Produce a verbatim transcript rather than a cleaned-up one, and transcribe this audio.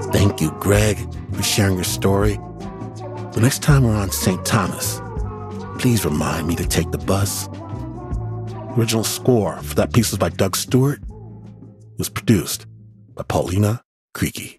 Thank you, Greg, for sharing your story. The next time we're on Saint Thomas, please remind me to take the bus. The original score for that piece was by Doug Stewart. It was produced by Paulina Creaky.